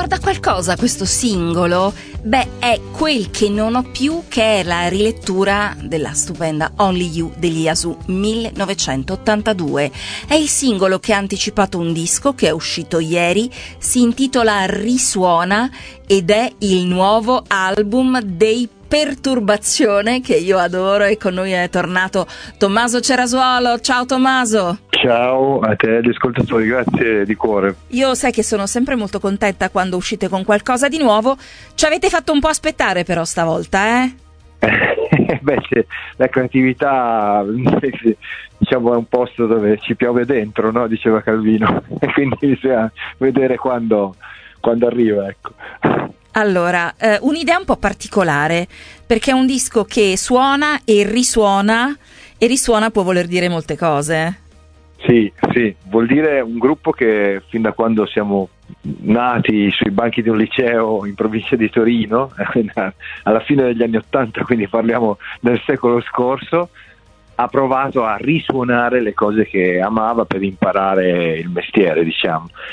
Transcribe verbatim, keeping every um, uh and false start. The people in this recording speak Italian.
ricorda qualcosa questo singolo? Beh, è Quel che non ho più, che è la rilettura della stupenda Only You degli Yazoo millenovecentottantadue. È il singolo che ha anticipato un disco che è uscito ieri, si intitola Risuona ed è il nuovo album dei Perturbazione, che io adoro, e con noi è tornato Tommaso Cerasuolo. Ciao Tommaso. Ciao a te, agli ascoltatori, grazie di cuore. Io sai che sono sempre molto contenta quando uscite con qualcosa di nuovo. Ci avete fatto un po' aspettare però stavolta, eh? Beh, se la creatività diciamo è un posto dove ci piove dentro, no? Diceva Calvino, e quindi bisogna vedere quando, quando arriva, ecco. Allora, eh, un'idea un po' particolare, perché è un disco che suona e risuona, e risuona può voler dire molte cose. Sì, sì, vuol dire un gruppo che fin da quando siamo nati sui banchi di un liceo in provincia di Torino, alla fine degli anni Ottanta, quindi parliamo del secolo scorso, ha provato a risuonare le cose che amava per imparare il mestiere, diciamo.